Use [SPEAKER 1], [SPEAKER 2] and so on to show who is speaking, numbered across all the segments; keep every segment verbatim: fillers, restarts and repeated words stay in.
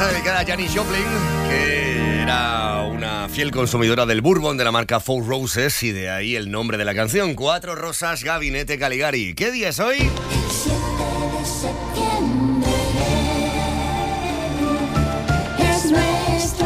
[SPEAKER 1] dedicada a Janis Joplin, que era una fiel consumidora del bourbon de la marca Four Roses, y de ahí el nombre de la canción, Cuatro Rosas Gabinete Caligari. ¿Qué día es hoy?
[SPEAKER 2] El siete de septiembre es nuestro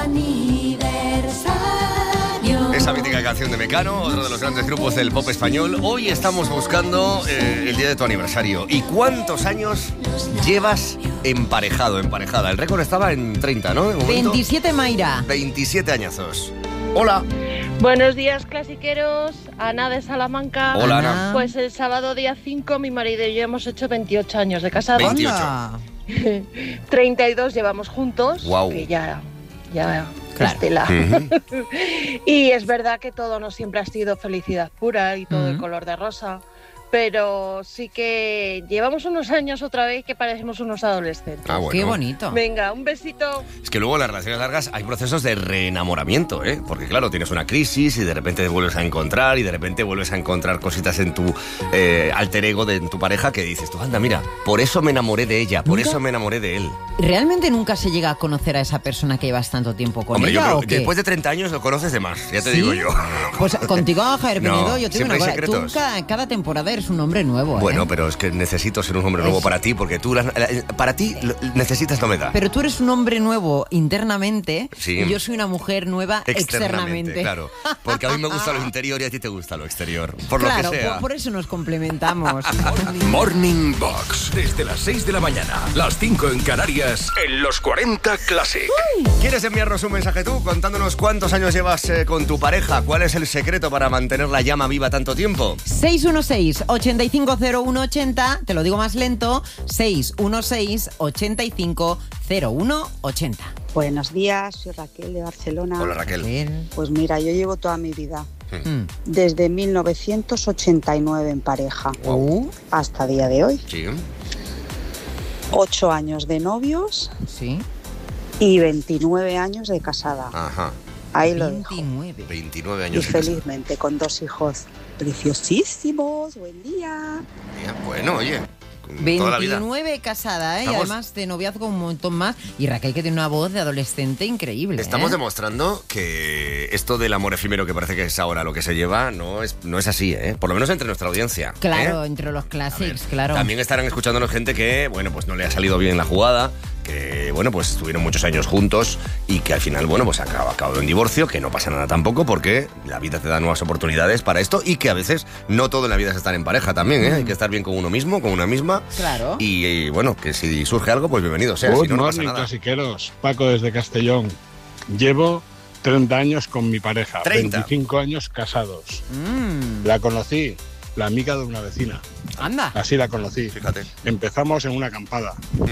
[SPEAKER 2] aniversario.
[SPEAKER 1] Esa mítica canción de Mecano, otro de los grandes grupos del pop español. Hoy estamos buscando eh, el día de tu aniversario. ¿Y cuántos años llevas emparejado, emparejada? El récord estaba en treinta, ¿no? De momento.
[SPEAKER 3] veintisiete, Mayra.
[SPEAKER 1] veintisiete añazos. Hola.
[SPEAKER 4] Buenos días, clasiqueros. Ana de Salamanca.
[SPEAKER 1] Hola, Ana.
[SPEAKER 4] Pues el sábado día cinco mi marido y yo hemos hecho veintiocho años de casados.
[SPEAKER 1] veintiocho.
[SPEAKER 3] Anda.
[SPEAKER 4] treinta y dos llevamos juntos.
[SPEAKER 1] Guau.
[SPEAKER 4] Que ya, ya
[SPEAKER 3] Claro.
[SPEAKER 4] es tela.
[SPEAKER 1] Ujú.
[SPEAKER 4] Y es verdad que todo no siempre ha sido felicidad pura y todo
[SPEAKER 3] Ujú.
[SPEAKER 4] de color de rosa. Pero sí que llevamos unos años otra vez que parecemos unos adolescentes.
[SPEAKER 1] Ah, bueno.
[SPEAKER 3] Qué bonito.
[SPEAKER 4] Venga, un besito.
[SPEAKER 1] Es que luego en las relaciones largas hay procesos de reenamoramiento, ¿eh? Porque claro, tienes una crisis y de repente te vuelves a encontrar y de repente vuelves a encontrar cositas en tu eh, alter ego, de en tu pareja, que dices tú, anda, mira, por eso me enamoré de ella, por
[SPEAKER 3] ¿Nunca?
[SPEAKER 1] eso me enamoré de él.
[SPEAKER 3] ¿Realmente nunca se llega a conocer a esa persona que llevas tanto tiempo con
[SPEAKER 1] Hombre, yo
[SPEAKER 3] ella
[SPEAKER 1] creo
[SPEAKER 3] o
[SPEAKER 1] que
[SPEAKER 3] qué?
[SPEAKER 1] después de treinta años lo conoces de más, ya te
[SPEAKER 3] ¿Sí?
[SPEAKER 1] digo yo.
[SPEAKER 3] Pues contigo, Javier
[SPEAKER 1] No,
[SPEAKER 3] Penedo, yo te digo
[SPEAKER 1] siempre
[SPEAKER 3] una
[SPEAKER 1] hay
[SPEAKER 3] cosa. Tú
[SPEAKER 1] secretos.
[SPEAKER 3] cada, cada temporada eres un hombre nuevo, ¿eh?
[SPEAKER 1] Bueno, pero es que necesito ser un hombre nuevo
[SPEAKER 3] Es-
[SPEAKER 1] para ti, porque tú, la- la- para ti, lo- necesitas novedad.
[SPEAKER 3] Pero tú eres un hombre nuevo internamente
[SPEAKER 1] Sí.
[SPEAKER 3] y yo soy una mujer nueva externamente.
[SPEAKER 1] Claro, porque a mí me gusta lo interior y a ti te gusta lo exterior, por
[SPEAKER 3] Claro,
[SPEAKER 1] lo que sea.
[SPEAKER 3] por, por eso nos complementamos.
[SPEAKER 5] Morning Box. Desde las seis de la mañana, las cinco en Canarias, en los cuarenta Classic.
[SPEAKER 1] ¿Quieres enviarnos un mensaje tú contándonos cuántos años llevas eh, con tu pareja? ¿Cuál es el secreto para mantener la llama viva tanto tiempo?
[SPEAKER 3] seis uno seis, ocho cinco cero uno ocho cero, te lo digo más lento, seis uno seis, ocho cinco cero uno ocho cero.
[SPEAKER 6] Buenos días, soy Raquel de Barcelona.
[SPEAKER 1] Hola, Raquel.
[SPEAKER 6] Pues mira, yo llevo toda mi vida,
[SPEAKER 3] Mm.
[SPEAKER 6] desde mil novecientos ochenta y nueve en pareja,
[SPEAKER 3] Uh,
[SPEAKER 6] hasta día de hoy.
[SPEAKER 1] Sí.
[SPEAKER 6] Ocho años de novios
[SPEAKER 3] sí.
[SPEAKER 6] y veintinueve años de casada.
[SPEAKER 1] Ajá.
[SPEAKER 6] Ahí lo dejo.
[SPEAKER 3] veintinueve.
[SPEAKER 1] veintinueve
[SPEAKER 6] Y
[SPEAKER 1] años. de casada.
[SPEAKER 6] felizmente con dos hijos preciosísimos. Buen día.
[SPEAKER 1] Ya, bueno, oye, toda la vida.
[SPEAKER 3] veintinueve casada, ¿eh? Y
[SPEAKER 1] Estamos-
[SPEAKER 3] además de noviazgo un montón más. Y Raquel, que tiene una voz de adolescente increíble.
[SPEAKER 1] Estamos
[SPEAKER 3] ¿eh?
[SPEAKER 1] demostrando que esto del amor efímero, que parece que es ahora lo que se lleva, no es, no es así, ¿eh? Por lo menos entre nuestra audiencia.
[SPEAKER 3] Claro,
[SPEAKER 1] ¿eh?
[SPEAKER 3] entre los
[SPEAKER 1] A ver,
[SPEAKER 3] classics, claro.
[SPEAKER 1] También estarán escuchándonos gente que, bueno, pues no le ha salido bien la jugada, que, bueno, pues estuvieron muchos años juntos y que al final, bueno, pues acaba acabado en divorcio, que no pasa nada tampoco porque la vida te da nuevas oportunidades para esto y que a veces no todo en la vida es estar en pareja también, ¿eh? Hay que estar bien con uno mismo, con una misma.
[SPEAKER 3] Claro.
[SPEAKER 1] Y, y, bueno, que si surge algo, pues bienvenido sea,
[SPEAKER 7] Good
[SPEAKER 1] si no, no pasa
[SPEAKER 7] morning,
[SPEAKER 1] nada.
[SPEAKER 7] clasiqueros. Paco desde Castellón. Llevo treinta años con mi pareja,
[SPEAKER 1] treinta.
[SPEAKER 7] veinticinco años casados.
[SPEAKER 3] Mm,
[SPEAKER 7] La conocí, la amiga de una vecina.
[SPEAKER 3] anda.
[SPEAKER 7] Así la conocí.
[SPEAKER 1] Fíjate.
[SPEAKER 7] Empezamos en una acampada.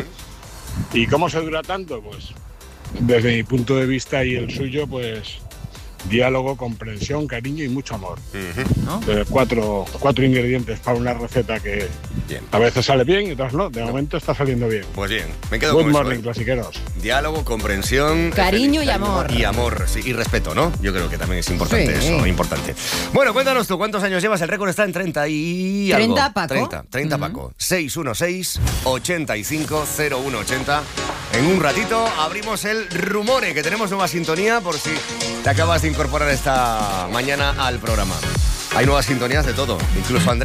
[SPEAKER 7] ¿Y cómo se dura tanto? Pues desde mi punto de vista y el suyo, pues diálogo, comprensión, cariño y mucho amor.
[SPEAKER 1] Ujú.
[SPEAKER 3] ¿No?
[SPEAKER 7] Eh, cuatro, cuatro ingredientes para una receta que
[SPEAKER 1] Bien.
[SPEAKER 7] a veces sale bien y otras no. De momento está saliendo bien.
[SPEAKER 1] Pues bien, me quedo
[SPEAKER 7] Good
[SPEAKER 1] con eso,
[SPEAKER 7] morning,
[SPEAKER 1] ¿eh?
[SPEAKER 7] clasiqueros.
[SPEAKER 1] Diálogo, comprensión,
[SPEAKER 3] Cariño
[SPEAKER 1] eh,
[SPEAKER 3] y amor.
[SPEAKER 1] Y amor, sí, y respeto, ¿no? Yo creo que también es importante
[SPEAKER 3] Sí.
[SPEAKER 1] eso, importante. Bueno, cuéntanos tú, ¿cuántos años llevas? El récord está en treinta y algo.
[SPEAKER 3] treinta, Paco.
[SPEAKER 1] treinta, treinta,
[SPEAKER 3] Ujú.
[SPEAKER 1] Paco. seis uno seis, ocho cinco cero uno ocho cero. En un ratito abrimos el Rumore, que tenemos nueva sintonía por si te acabas de incorporar esta mañana al programa. Hay nuevas sintonías de todo, incluso Andrea.